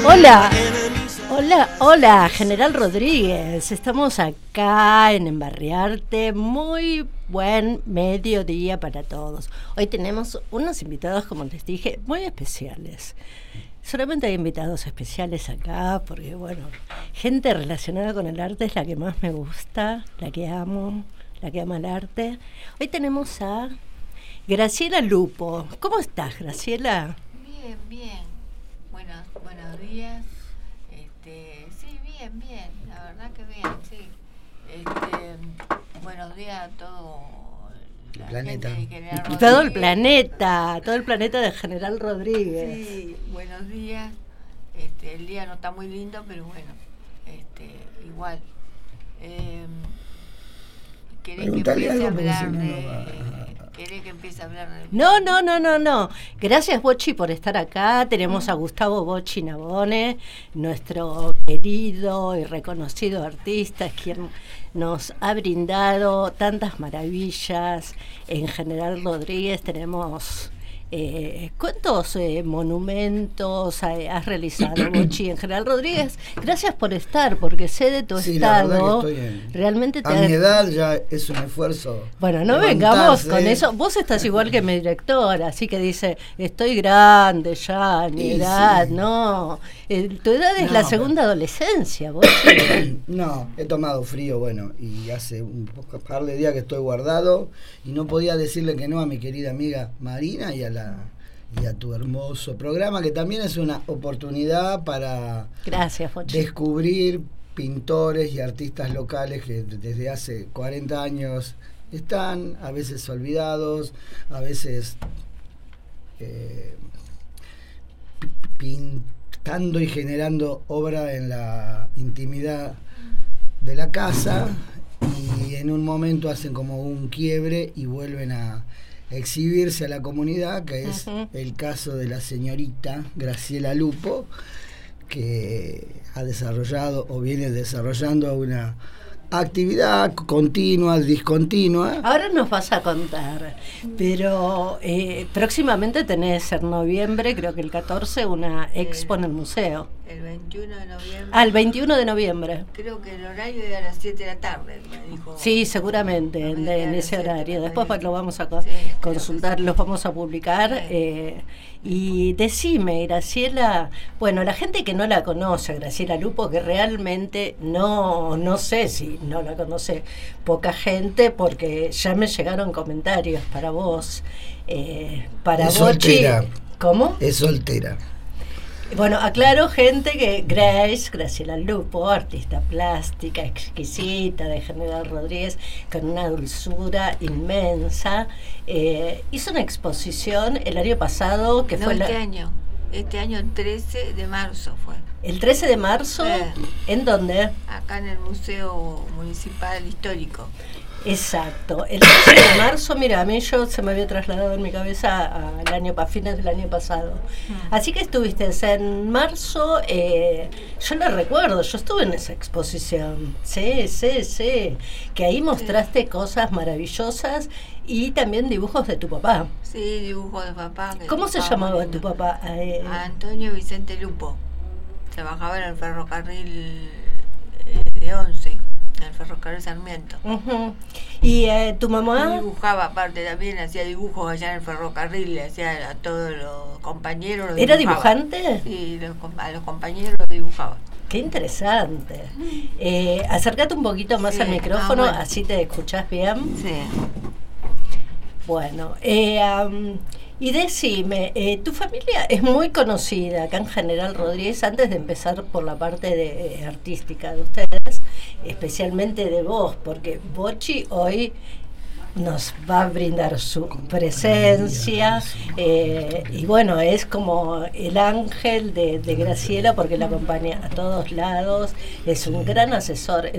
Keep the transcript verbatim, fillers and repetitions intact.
Hola, hola, hola, General Rodríguez. Estamos acá en Embarriarte. Muy buen mediodía para todos. Hoy tenemos unos invitados, como les dije, muy especiales. Solamente hay invitados especiales acá porque, bueno, gente relacionada con el arte es la que más me gusta, la que amo, la que ama el arte. Hoy tenemos a Graciela Lupo. ¿Cómo estás, Graciela? Bien, bien. Buenos, buenos días. Este, sí, bien, bien. La verdad que bien, sí. Este, buenos días a todo el la planeta. gente de General Rodríguez. Todo el planeta, todo el planeta de General Rodríguez. Sí, buenos días. Este, el día no está muy lindo, pero bueno, este, igual. Eh, ¿Querés que empiece a hablar de... ¿Querés que empiece a hablar de... No, no, no, no, no. Gracias, Bochi, por estar acá. Tenemos a Gustavo Bochi Nabone, nuestro querido y reconocido artista, quien nos ha brindado tantas maravillas. En General Rodríguez tenemos... Eh, ¿Cuántos eh, monumentos has realizado, Bochi, en General Rodríguez? Gracias por estar, porque sé de tu sí, estado. La verdad que estoy en, realmente te a mi edad ya es un esfuerzo. Bueno, no vengamos con eso. Vos estás igual que mi directora, así que dice, estoy grande ya, mi sí, edad, sí. no. Eh, tu edad es no, la segunda pero... adolescencia, vos. No, he tomado frío, bueno, y hace un poco par de días que estoy guardado y no podía decirle que no a mi querida amiga Marina y a la y a tu hermoso programa, que también es una oportunidad para Gracias, descubrir pintores y artistas locales que desde hace cuarenta años están, a veces olvidados, a veces eh, pintando y generando obra en la intimidad de la casa, y en un momento hacen como un quiebre y vuelven a exhibirse a la comunidad, que es uh-huh. el caso de la señorita Graciela Lupo, que ha desarrollado o viene desarrollando una actividad continua, discontinua. Ahora nos vas a contar, pero eh, próximamente tenés en noviembre, creo que el catorce, una expo en el museo. El veintiuno de noviembre. Ah, el veintiuno de noviembre. Creo que el horario era a las siete de la tarde, me dijo. Sí, seguramente, no en, en ese horario. Después lo vamos a sí, consultar, los vamos a publicar. Sí. Eh, y decime, Graciela, bueno, la gente que no la conoce, Graciela Lupo, que realmente no, no sé si no la conoce poca gente, porque ya me llegaron comentarios para vos, eh, para es Bochi. Soltera. ¿Cómo? Es soltera. Bueno, aclaro, gente, que Grace, Graciela Lupo, artista plástica, exquisita, de General Rodríguez, con una dulzura inmensa, eh, hizo una exposición el año pasado, que no, fue... este la... año, este año el trece de marzo fue. ¿El trece de marzo? Eh, ¿En dónde? Acá en el Museo Municipal Histórico. Exacto, el trece de marzo, mira, a mí yo se me había trasladado en mi cabeza al año, a fines del año pasado. Mm. Así que estuviste en marzo, eh, yo lo recuerdo, yo estuve en esa exposición, sí, sí, sí, que ahí mostraste sí. cosas maravillosas y también dibujos de tu papá. Sí, dibujos de papá. ¿Cómo se llamaba lindo. tu papá? Eh, Antonio Vicente Lupo, trabajaba en el ferrocarril eh, de Once. El ferrocarril Sarmiento. Uh-huh. ¿Y eh, tu mamá? Dibujaba, aparte también, hacía dibujos allá en el ferrocarril, le hacía a todos los compañeros. Los ¿Era dibujaba. dibujante? Sí, los, a los compañeros los dibujaba. Qué interesante. Eh, acércate un poquito más sí. al micrófono, ah, bueno. así te escuchás bien. Sí. Bueno, eh, um, y decime, eh, tu familia es muy conocida acá en General Rodríguez, antes de empezar por la parte de, eh, artística de ustedes, especialmente de vos, porque Bochi hoy nos va a brindar su presencia, eh, y bueno, es como el ángel de, de Graciela, porque la acompaña a todos lados, es un gran asesor